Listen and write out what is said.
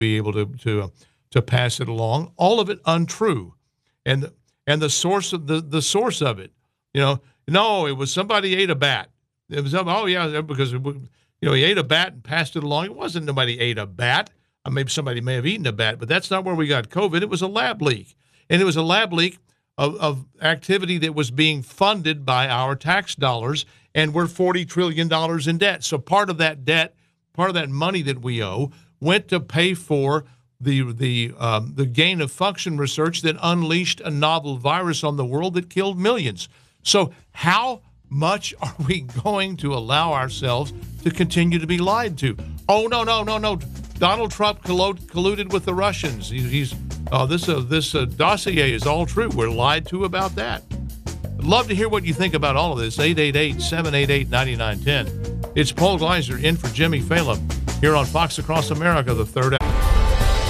be able to pass it along. All of it untrue, and the source of the source of it. No, it was somebody ate a bat. It was because he ate a bat and passed it along. It wasn't nobody ate a bat. Maybe somebody may have eaten a bat, but that's not where we got COVID. It was a lab leak, and it was a lab leak of activity that was being funded by our tax dollars, and we're $40 trillion in debt. So part of that debt, part of that money that we owe, went to pay for the gain of function research that unleashed a novel virus on the world that killed millions. So how much are we going to allow ourselves to continue to be lied to? Oh, no. Donald Trump colluded with the Russians. This dossier is all true. We're lied to about that. I'd love to hear what you think about all of this. 888-788-9910. It's Paul Gleiser in for Jimmy Fallon here on Fox Across America, the third hour.